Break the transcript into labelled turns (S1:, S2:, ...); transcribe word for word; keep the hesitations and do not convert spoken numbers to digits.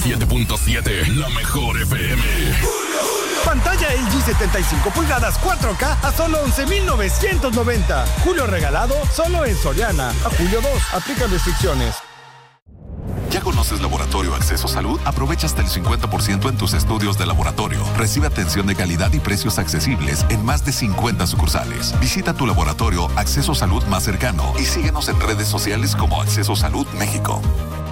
S1: siete punto siete, la mejor F M.
S2: Pantalla L G setenta y cinco pulgadas cuatro K a solo once mil novecientos noventa. Julio regalado solo en Soriana. A julio dos, aplica restricciones.
S3: ¿Ya conoces Laboratorio Acceso Salud? Aprovecha hasta el cincuenta por ciento en tus estudios de laboratorio. Recibe atención de calidad y precios accesibles en más de cincuenta sucursales. Visita tu laboratorio Acceso Salud más cercano y síguenos en redes sociales como Acceso Salud México.